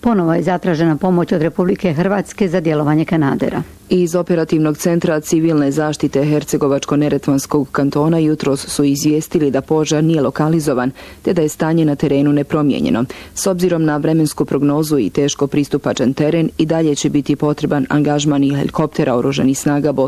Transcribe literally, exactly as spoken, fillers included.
Ponovo je zatražena pomoć od Republike Hrvatske za djelovanje kanadera. Iz operativnog centra civilne zaštite Hercegovačko-neretvanskog kantona jutros su izvijestili da požar nije lokalizovan, te da je stanje na terenu nepromijenjeno. S obzirom na vremensku prognozu i teško pristupačan teren, i dalje će biti potreban angažman i helikoptera oružanih snaga